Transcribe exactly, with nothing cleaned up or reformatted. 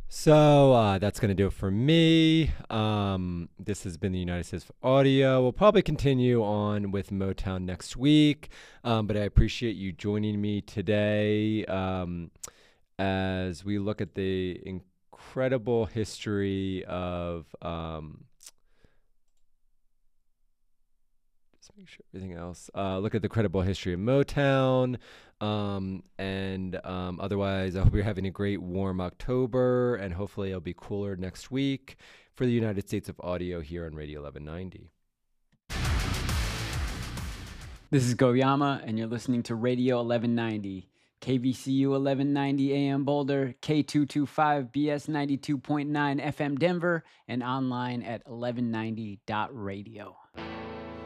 So uh, that's going to do it for me. Um, this has been the United States of Audio. We'll probably continue on with Motown next week, um, but I appreciate you joining me today um, as we look at the incredible history of. Um, just make sure everything else. Uh, look at the credible history of Motown. Um, and um, otherwise, I hope you're having a great warm October, and hopefully it'll be cooler next week for the United States of Audio here on Radio eleven ninety. This is Goyama, and you're listening to Radio eleven ninety, K V C U eleven ninety A M Boulder, K two twenty-five B S ninety-two point nine F M Denver, and online at eleven ninety dot radio.